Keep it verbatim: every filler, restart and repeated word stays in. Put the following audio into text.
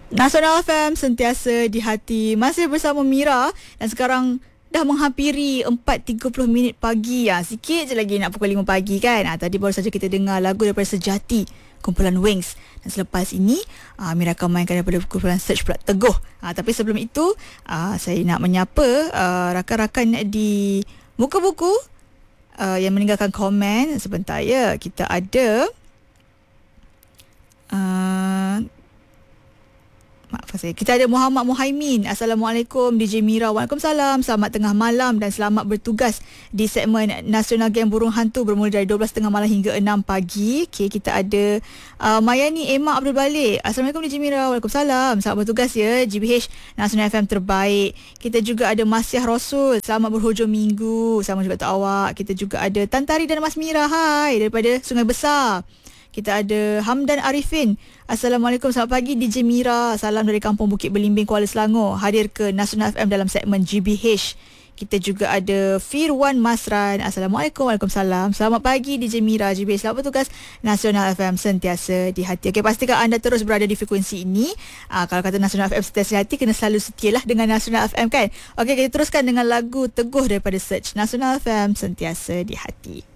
Nasional F M sentiasa di hati. Masih bersama Mira dan sekarang dah menghampiri empat tiga puluh minit pagi. Ha, sikit je lagi nak pukul lima pagi kan. Ha, tadi baru saja kita dengar lagu daripada Sejati, kumpulan Wings. Dan selepas ini ha, Mira akan mainkan daripada kumpulan Search pula, Teguh. Ha, tapi sebelum itu ha, saya nak menyapa uh, rakan-rakan di Muka Buku uh, yang meninggalkan komen. Sebentar ya. Kita ada uh, Maaf saya. Kita ada Muhammad Muhaimin. Assalamualaikum D J Mira. Waalaikumsalam. Selamat tengah malam dan selamat bertugas di segmen Nasional Geng Burung Hantu bermula dari dua belas tiga puluh malam hingga enam pagi. Okey, kita ada uh, Mayani Emma Abdul Balik. Assalamualaikum D J Mira. Waalaikumsalam. Selamat bertugas ya. G B H Nasional F M terbaik. Kita juga ada Masyah Rasul. Selamat berhujung minggu. Sama juga untuk awak. Kita juga ada Tantari dan Mas Mira. Hai daripada Sungai Besar. Kita ada Hamdan Arifin. Assalamualaikum, selamat pagi D J Mira. Salam dari Kampung Bukit Belimbing, Kuala Selangor. Hadir ke Nasional F M dalam segmen G B H. Kita juga ada Firwan Masran. Assalamualaikum. Waalaikumsalam. Selamat pagi D J Mira. G B H selamat bertugas. Nasional F M sentiasa di hati. Okey, pastikan anda terus berada di frekuensi ini. Aa, kalau kata Nasional F M sentiasa di hati, kena selalu setialah dengan Nasional F M kan. Okey, kita teruskan dengan lagu Teguh daripada Search. Nasional F M sentiasa di hati.